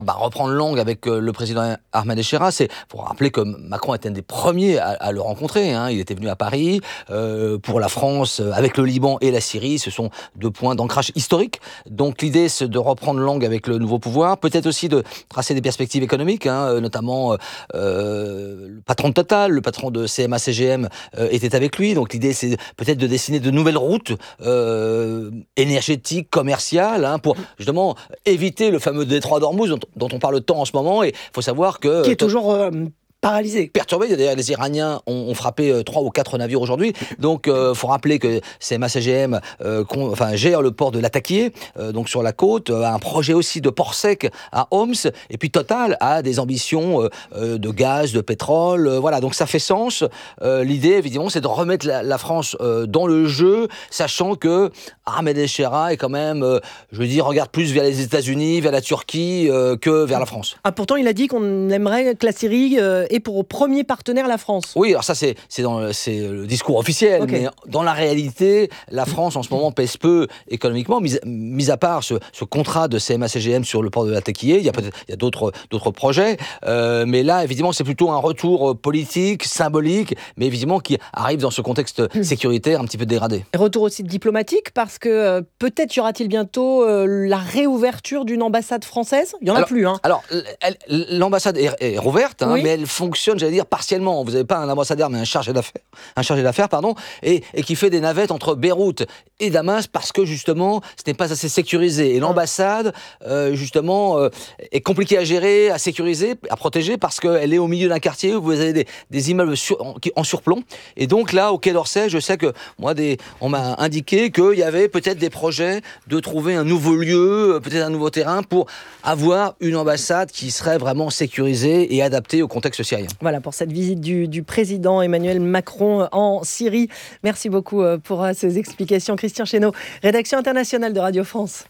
Reprendre langue avec le président Ahmed Echera, c'est pour rappeler que Macron était un des premiers à le rencontrer. Il était venu à Paris pour la France avec le Liban et la Syrie. Ce sont 2 points d'ancrage historique. Donc l'idée, c'est de reprendre langue avec le nouveau pouvoir. Peut-être aussi de tracer des perspectives économiques, notamment le patron de Total, le patron de CMA-CGM était avec lui. Donc l'idée, c'est peut-être de dessiner de nouvelles routes énergétiques, commerciales, pour justement éviter le fameux détroit d'Ormuz dont on parle tant en ce moment, et il faut savoir que... Qui est toujours paralysé. Perturbé. D'ailleurs, les Iraniens ont frappé 3 ou 4 navires aujourd'hui. Donc, faut rappeler que CMA-CGM gère le port de Latakia, donc sur la côte, a un projet aussi de port sec à Homs, et puis Total a des ambitions de gaz, de pétrole. Voilà, donc ça fait sens. L'idée, évidemment, c'est de remettre la France dans le jeu, sachant que Ahmed Echera est quand même, regarde plus vers les États-Unis, vers la Turquie, que vers la France. Pourtant, il a dit qu'on aimerait que la Syrie ait pour premier partenaire la France. Oui, alors ça, c'est le discours officiel, okay. Mais dans la réalité, la France, en ce moment, pèse peu économiquement, mis à part ce contrat de CMA-CGM sur le port de Latakia. Il y a d'autres projets, mais là, évidemment, c'est plutôt un retour politique, symbolique, mais évidemment qui arrive dans ce contexte sécuritaire un petit peu dégradé. Retour aussi diplomatique, parce que peut-être y aura-t-il bientôt la réouverture d'une ambassade française. Il n'y en a plus. Alors, l'ambassade est rouverte, oui. Mais elle fonctionne, partiellement. Vous n'avez pas un ambassadeur, mais un chargé d'affaires, et qui fait des navettes entre Beyrouth et Damas, parce que justement, ce n'est pas assez sécurisé. Et l'ambassade, est compliquée à gérer, à sécuriser, à protéger, parce qu'elle est au milieu d'un quartier où vous avez des immeubles en surplomb. Et donc là, au Quai d'Orsay, je sais que on m'a indiqué qu'il y avait peut-être des projets de trouver un nouveau lieu, peut-être un nouveau terrain pour avoir une ambassade qui serait vraiment sécurisée et adaptée au contexte syrien. Voilà pour cette visite du président Emmanuel Macron en Syrie. Merci beaucoup pour ces explications. Christian Chesneau, rédaction internationale de Radio France.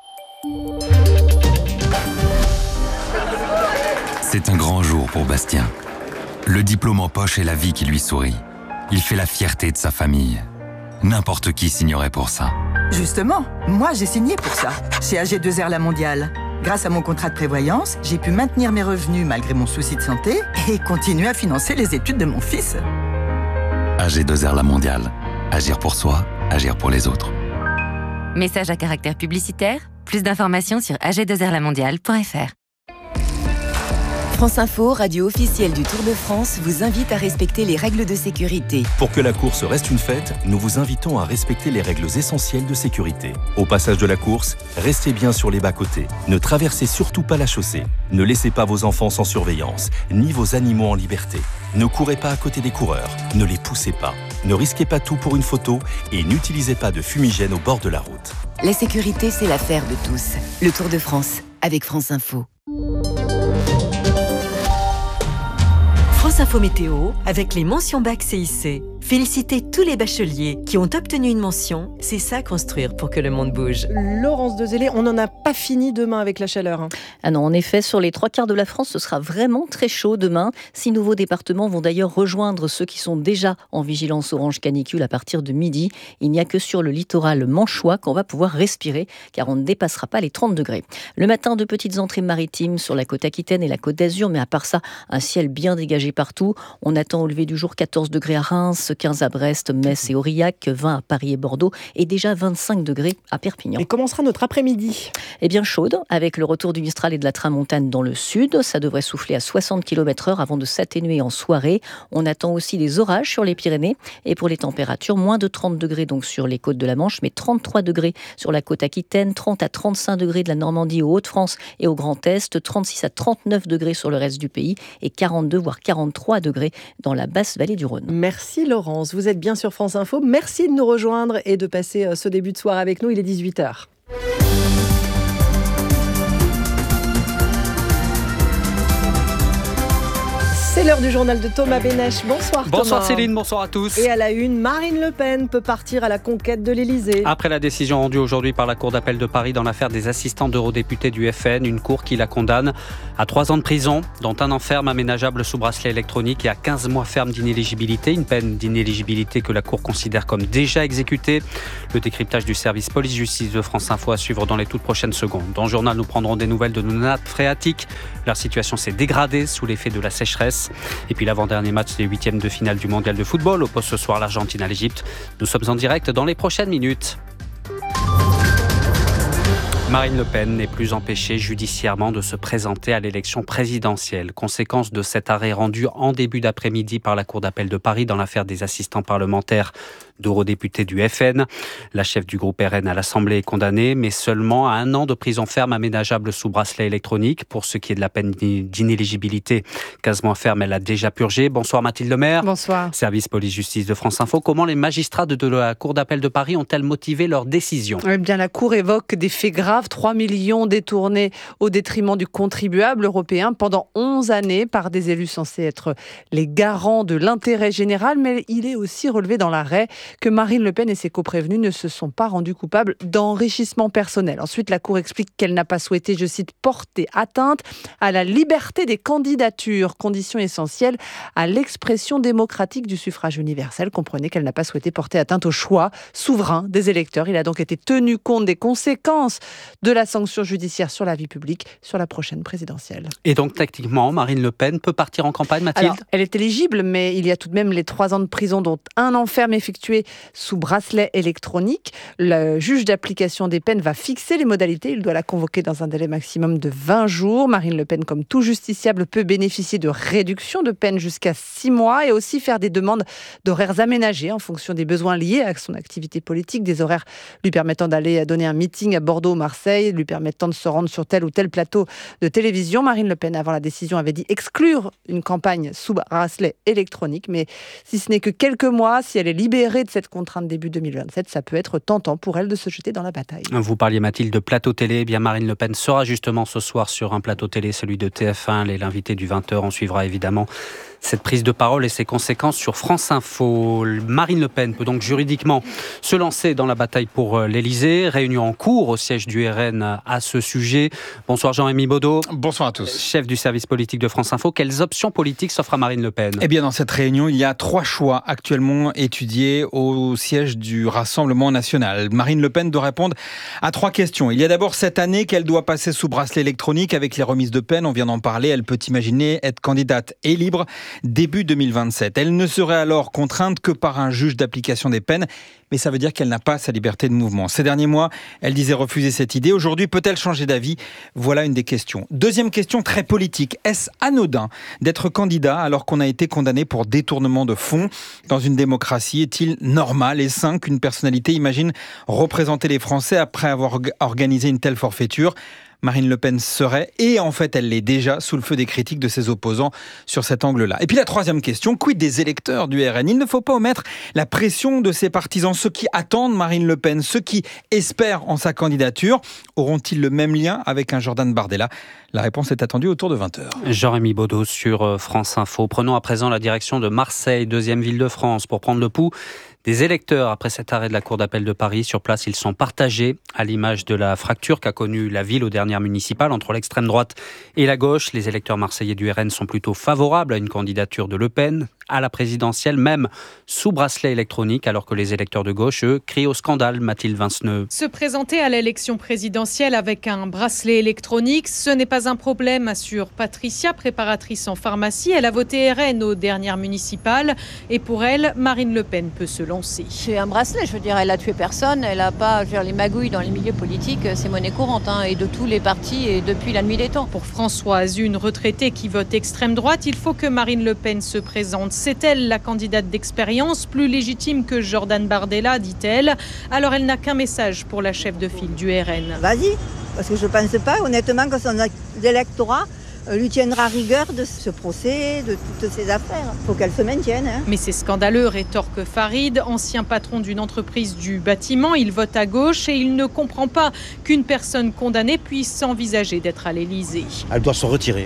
C'est un grand jour pour Bastien. Le diplôme en poche et la vie qui lui sourit. Il fait la fierté de sa famille. N'importe qui signerait pour ça. Justement, moi j'ai signé pour ça, chez AG2R La Mondiale. Grâce à mon contrat de prévoyance, j'ai pu maintenir mes revenus malgré mon souci de santé et continuer à financer les études de mon fils. AG2R La Mondiale. Agir pour soi, agir pour les autres. Message à caractère publicitaire. Plus d'informations sur ag2rlamondiale.fr. France Info, radio officielle du Tour de France, vous invite à respecter les règles de sécurité. Pour que la course reste une fête, nous vous invitons à respecter les règles essentielles de sécurité. Au passage de la course, restez bien sur les bas-côtés. Ne traversez surtout pas la chaussée. Ne laissez pas vos enfants sans surveillance, ni vos animaux en liberté. Ne courez pas à côté des coureurs. Ne les poussez pas. Ne risquez pas tout pour une photo et n'utilisez pas de fumigène au bord de la route. La sécurité, c'est l'affaire de tous. Le Tour de France, avec France Info. France Info Météo, avec les mentions bac CIC. Félicitez tous les bacheliers qui ont obtenu une mention. C'est ça, construire pour que le monde bouge. Laurence Dezellé, on n'en a pas fini demain avec la chaleur. Ah non, en effet, sur les 3/4 de la France, ce sera vraiment très chaud demain. 6 nouveaux départements vont d'ailleurs rejoindre ceux qui sont déjà en vigilance orange canicule à partir de midi. Il n'y a que sur le littoral manchois qu'on va pouvoir respirer, car on ne dépassera pas les 30 degrés. Le matin, de petites entrées maritimes sur la côte aquitaine et la côte d'Azur, mais à part ça, un ciel bien dégagé partout. On attend au lever du jour 14 degrés à Reims, 15 à Brest, Metz et Aurillac, 20 à Paris et Bordeaux et déjà 25 degrés à Perpignan. Et comment sera notre après-midi ? Eh bien chaude, avec le retour du Mistral et de la tramontane dans le sud. Ça devrait souffler à 60 km/h avant de s'atténuer en soirée. On attend aussi des orages sur les Pyrénées. Et pour les températures, moins de 30 degrés donc sur les côtes de la Manche, mais 33 degrés sur la côte aquitaine, 30 à 35 degrés de la Normandie aux Hauts-de-France et au Grand Est, 36 à 39 degrés sur le reste du pays et 42 voire 43 degrés dans la basse vallée du Rhône. Merci Laurence. Vous êtes bien sur France Info. Merci de nous rejoindre et de passer ce début de soirée avec nous. Il est 18h. C'est l'heure du journal de Thomas Bénèche. Bonsoir Thomas. Bonsoir Céline, bonsoir à tous. Et à la une, Marine Le Pen peut partir à la conquête de l'Elysée. Après la décision rendue aujourd'hui par la Cour d'appel de Paris dans l'affaire des assistants d'eurodéputés du FN, une cour qui la condamne à 3 ans de prison, dont 1 an ferme aménageable sous bracelet électronique et à 15 mois ferme d'inéligibilité. Une peine d'inéligibilité que la Cour considère comme déjà exécutée. Le décryptage du service police-justice de France Info à suivre dans les toutes prochaines secondes. Dans le journal, nous prendrons des nouvelles de nos nappes phréatiques. Leur situation s'est dégradée sous l'effet de la sécheresse. Et puis l'avant-dernier match des 8e de finale du mondial de football oppose ce soir l'Argentine à l'Égypte. Nous sommes en direct dans les prochaines minutes. Marine Le Pen n'est plus empêchée judiciairement de se présenter à l'élection présidentielle. Conséquence de cet arrêt rendu en début d'après-midi par la Cour d'appel de Paris dans l'affaire des assistants parlementaires d'eurodéputés du FN. La chef du groupe RN à l'Assemblée est condamnée, mais seulement à 1 an de prison ferme aménageable sous bracelet électronique. Pour ce qui est de la peine d'inéligibilité, 15 mois ferme, elle a déjà purgé. Bonsoir Mathilde Lemaire. Bonsoir. Service police-justice de France Info. Comment les magistrats de la Cour d'appel de Paris ont-elles motivé leur décision ? Eh bien, la Cour évoque des faits graves. 3 millions détournés au détriment du contribuable européen pendant 11 années par des élus censés être les garants de l'intérêt général. Mais il est aussi relevé dans l'arrêt que Marine Le Pen et ses coprévenus ne se sont pas rendus coupables d'enrichissement personnel. Ensuite, la Cour explique qu'elle n'a pas souhaité, je cite, porter atteinte à la liberté des candidatures, condition essentielle à l'expression démocratique du suffrage universel. Comprenez qu'elle n'a pas souhaité porter atteinte au choix souverain des électeurs. Il a donc été tenu compte des conséquences de la sanction judiciaire sur la vie publique sur la prochaine présidentielle. Et donc, techniquement, Marine Le Pen peut partir en campagne, Mathilde ? Alors, elle est éligible, mais il y a tout de même les 3 ans de prison, dont 1 an ferme effectué sous bracelet électronique. Le juge d'application des peines va fixer les modalités. Il doit la convoquer dans un délai maximum de 20 jours. Marine Le Pen, comme tout justiciable, peut bénéficier de réduction de peine jusqu'à 6 mois et aussi faire des demandes d'horaires aménagés en fonction des besoins liés à son activité politique, des horaires lui permettant d'aller donner un meeting à Bordeaux ou Marseille, lui permettant de se rendre sur tel ou tel plateau de télévision. Marine Le Pen, avant la décision, avait dit exclure une campagne sous bracelet électronique, mais si ce n'est que quelques mois, si elle est libérée de cette contrainte début 2027, ça peut être tentant pour elle de se jeter dans la bataille. Vous parliez, Mathilde, de plateau télé. Eh bien, Marine Le Pen sera justement ce soir sur un plateau télé, celui de TF1. Elle est l'invitée du 20h. On suivra évidemment cette prise de parole et ses conséquences sur France Info. Marine Le Pen peut donc juridiquement se lancer dans la bataille pour l'Élysée. Réunion en cours au siège du RN à ce sujet. Bonsoir Jean-Rémy Baudot. Bonsoir à tous. Chef du service politique de France Info. Quelles options politiques s'offrent à Marine Le Pen ? Eh bien, dans cette réunion, il y a 3 choix actuellement étudiés au siège du Rassemblement national. Marine Le Pen doit répondre à 3 questions. Il y a d'abord cette année qu'elle doit passer sous bracelet électronique avec les remises de peine. On vient d'en parler. Elle peut imaginer être candidate et libre début 2027. Elle ne serait alors contrainte que par un juge d'application des peines, mais ça veut dire qu'elle n'a pas sa liberté de mouvement. Ces derniers mois, elle disait refuser cette idée. Aujourd'hui, peut-elle changer d'avis ? Voilà une des questions. Deuxième question très politique. Est-ce anodin d'être candidat alors qu'on a été condamné pour détournement de fonds ? Dans une démocratie, est-il normal et sain qu'une personnalité imagine représenter les Français après avoir organisé une telle forfaiture ? Marine Le Pen serait, et en fait elle l'est déjà, sous le feu des critiques de ses opposants sur cet angle-là. Et puis la troisième question, quid des électeurs du RN ? Il ne faut pas omettre la pression de ses partisans, ceux qui attendent Marine Le Pen, ceux qui espèrent en sa candidature. Auront-ils le même lien avec un Jordan Bardella ? La réponse est attendue autour de 20h. Jean-Rémy Baudot sur France Info. Prenons à présent la direction de Marseille, 2e ville de France, pour prendre le pouls des électeurs après cet arrêt de la Cour d'appel de Paris. Sur place, ils sont partagés à l'image de la fracture qu'a connue la ville aux dernières municipales entre l'extrême droite et la gauche. Les électeurs marseillais du RN sont plutôt favorables à une candidature de Le Pen à la présidentielle, même sous bracelet électronique, alors que les électeurs de gauche, eux, crient au scandale. Mathilde Vinceneux. Se présenter à l'élection présidentielle avec un bracelet électronique, ce n'est pas un problème, assure Patricia, préparatrice en pharmacie. Elle a voté RN aux dernières municipales et pour elle, Marine Le Pen peut se lancer. C'est un bracelet, je veux dire, elle a tué personne, elle n'a pas les magouilles dans les milieux politiques, c'est monnaie courante, et de tous les partis et depuis la nuit des temps. Pour Françoise, une retraitée qui vote extrême droite, il faut que Marine Le Pen se présente. C'est elle la candidate d'expérience, plus légitime que Jordan Bardella, dit-elle. Alors elle n'a qu'un message pour la chef de file du RN. Vas-y, parce que je ne pense pas honnêtement que son électorat lui tiendra rigueur de ce procès, de toutes ces affaires. Il faut qu'elle se maintienne. Mais c'est scandaleux, rétorque Farid, ancien patron d'une entreprise du bâtiment. Il vote à gauche et il ne comprend pas qu'une personne condamnée puisse envisager d'être à l'Élysée. Elle doit se retirer.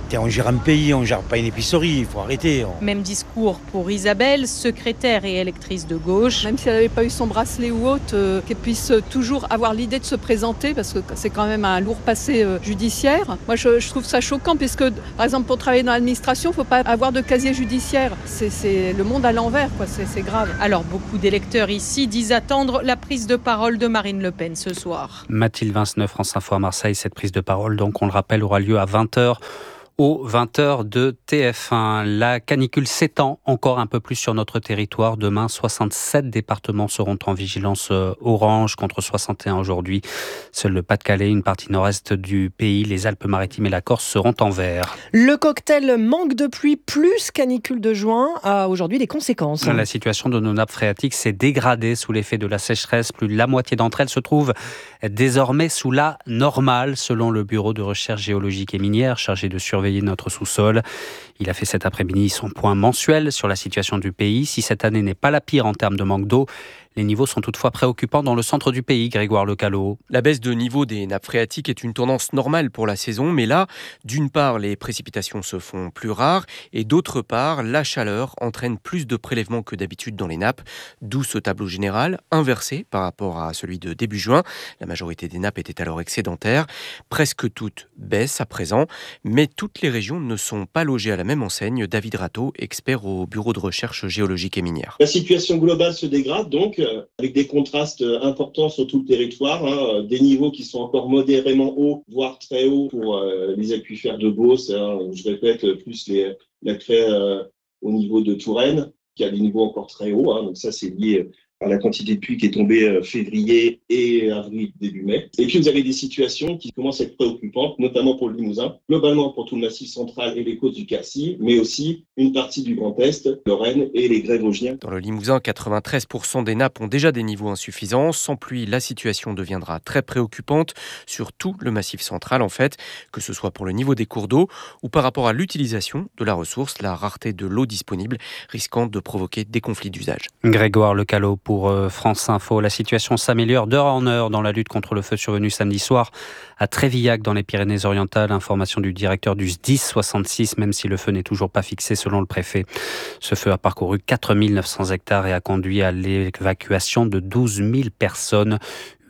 On gère un pays, on gère pas une épicerie, il faut arrêter. Même discours pour Isabelle, secrétaire et électrice de gauche. Même si elle n'avait pas eu son bracelet ou autre, qu'elle puisse toujours avoir l'idée de se présenter, parce que c'est quand même un lourd passé judiciaire. Moi, je trouve ça choquant, puisque, par exemple, pour travailler dans l'administration, il ne faut pas avoir de casier judiciaire. C'est le monde à l'envers, quoi. C'est grave. Alors, beaucoup d'électeurs ici disent attendre la prise de parole de Marine Le Pen ce soir. Mathilde Vinceneuve, France Info à Marseille. Cette prise de parole, donc, on le rappelle, aura lieu à 20h. Aux 20h de TF1. La canicule s'étend encore un peu plus sur notre territoire. Demain, 67 départements seront en vigilance orange contre 61 aujourd'hui. Seul le Pas-de-Calais, une partie nord-est du pays, les Alpes-Maritimes et la Corse seront en vert. Le cocktail manque de pluie plus canicule de juin a aujourd'hui des conséquences. La situation de nos nappes phréatiques s'est dégradée sous l'effet de la sécheresse. Plus de la moitié d'entre elles se trouvent désormais sous la normale, selon le Bureau de recherche géologique et minière chargé de surveiller notre sous-sol. Il a fait cet après-midi son point mensuel sur la situation du pays. Si cette année n'est pas la pire en termes de manque d'eau, les niveaux sont toutefois préoccupants dans le centre du pays, Grégoire Lecalot. La baisse de niveau des nappes phréatiques est une tendance normale pour la saison, mais là, d'une part, les précipitations se font plus rares et d'autre part, la chaleur entraîne plus de prélèvements que d'habitude dans les nappes, d'où ce tableau général inversé par rapport à celui de début juin. La majorité des nappes étaient alors excédentaires. Presque toutes baissent à présent, mais toutes les régions ne sont pas logées à la même enseigne. David Rateau, expert au Bureau de recherche géologique et minière. La situation globale se dégrade donc, avec des contrastes importants sur tout le territoire, des niveaux qui sont encore modérément hauts, voire très hauts pour les aquifères de Beauce, je répète, plus l'accès au niveau de Touraine, qui a des niveaux encore très hauts, donc ça c'est lié à la quantité de pluie qui est tombée février et avril, début mai. Et puis vous avez des situations qui commencent à être préoccupantes, notamment pour le Limousin, globalement pour tout le Massif central et les côtes du Quercy, mais aussi une partie du Grand Est, Lorraine et les Grès vosgiens. Dans le Limousin, 93% des nappes ont déjà des niveaux insuffisants. Sans pluie, la situation deviendra très préoccupante sur tout le Massif central, en fait, que ce soit pour le niveau des cours d'eau ou par rapport à l'utilisation de la ressource, la rareté de l'eau disponible, risquant de provoquer des conflits d'usage. Grégoire Lecalot pour France Info. La situation s'améliore d'heure en heure dans la lutte contre le feu survenu samedi soir à Trévillac dans les Pyrénées-Orientales. Information du directeur du SDIS 66, même si le feu n'est toujours pas fixé selon le préfet. Ce feu a parcouru 4900 hectares et a conduit à l'évacuation de 12 000 personnes.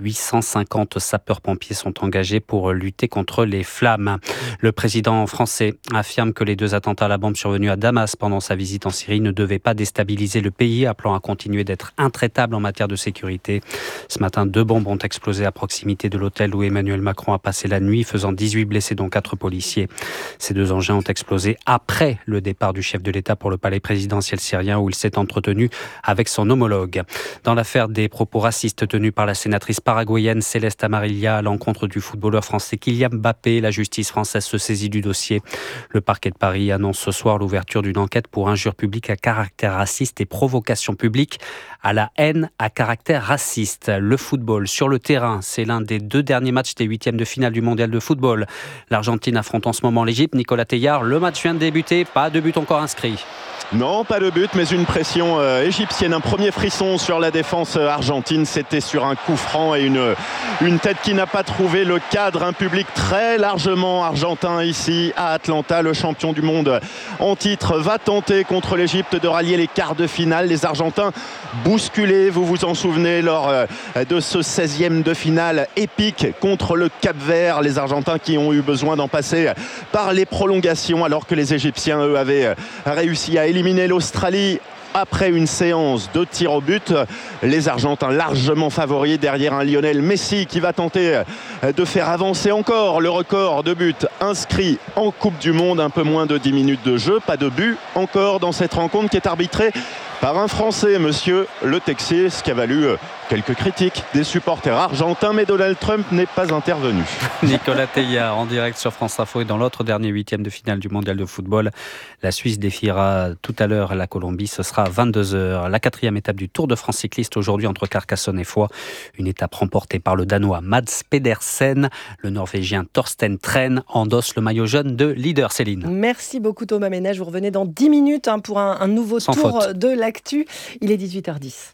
850 sapeurs-pompiers sont engagés pour lutter contre les flammes. Le président français affirme que les 2 attentats à la bombe survenus à Damas pendant sa visite en Syrie ne devaient pas déstabiliser le pays, appelant à continuer d'être intraitable en matière de sécurité. Ce matin, 2 bombes ont explosé à proximité de l'hôtel où Emmanuel Macron a passé la nuit, faisant 18 blessés, dont 4 policiers. Ces 2 engins ont explosé après le départ du chef de l'État pour le palais présidentiel syrien où il s'est entretenu avec son homologue. Dans l'affaire des propos racistes tenus par la sénatrice paraguayenne Céleste Amarilla à l'encontre du footballeur français Kylian Mbappé, la justice française se saisit du dossier. Le parquet de Paris annonce ce soir l'ouverture d'une enquête pour injure publique à caractère raciste et provocation publique à la haine à caractère raciste. Le football sur le terrain, c'est l'un des 2 derniers matchs des 8e de finale du mondial de football. L'Argentine affronte en ce moment l'Égypte. Nicolas Teilhard, le match vient de débuter, pas de but encore inscrit. Non, pas de but, mais une pression égyptienne. Un premier frisson sur la défense argentine. C'était sur un coup franc et une tête qui n'a pas trouvé le cadre. Un public très largement argentin ici à Atlanta. Le champion du monde en titre va tenter contre l'Égypte de rallier les quarts de finale. Les Argentins bousculés, vous vous en souvenez, lors de ce 16e de finale épique contre le Cap-Vert. Les Argentins qui ont eu besoin d'en passer par les prolongations alors que les Égyptiens, eux, avaient réussi à éliminer l'Australie après une séance de tirs au but. Les Argentins largement favoris derrière un Lionel Messi qui va tenter de faire avancer encore le record de buts inscrits en Coupe du Monde. Un peu moins de 10 minutes de jeu, pas de but encore dans cette rencontre qui est arbitrée par un Français, monsieur Le Texier, ce qui a valu quelques critiques des supporters argentins, mais Donald Trump n'est pas intervenu. Nicolas Teilhard en direct sur France Info et dans l'autre dernier 8e de finale du mondial de football. La Suisse défiera tout à l'heure la Colombie, ce sera à 22h. La 4e étape du Tour de France cycliste aujourd'hui entre Carcassonne et Foix. Une étape remportée par le Danois Mads Pedersen. Le Norvégien Thorsten Tren endosse le maillot jaune de leader. Céline. Merci beaucoup Thomas Ménage. Vous revenez dans 10 minutes pour un nouveau Sans tour faute. de l'actu. Il est 18h10.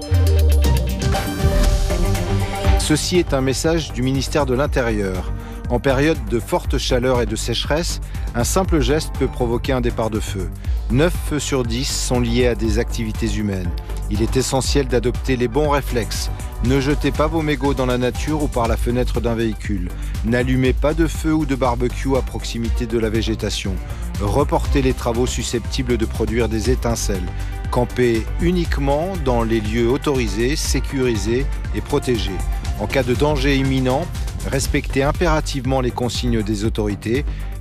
Ceci est un message du ministère de l'Intérieur. En période de forte chaleur et de sécheresse, un simple geste peut provoquer un départ de feu. 9 feux sur 10 sont liés à des activités humaines. Il est essentiel d'adopter les bons réflexes. Ne jetez pas vos mégots dans la nature ou par la fenêtre d'un véhicule. N'allumez pas de feu ou de barbecue à proximité de la végétation. Reportez les travaux susceptibles de produire des étincelles. Campez uniquement dans les lieux autorisés, sécurisés et protégés. En cas de danger imminent, respectez impérativement les consignes des autorités.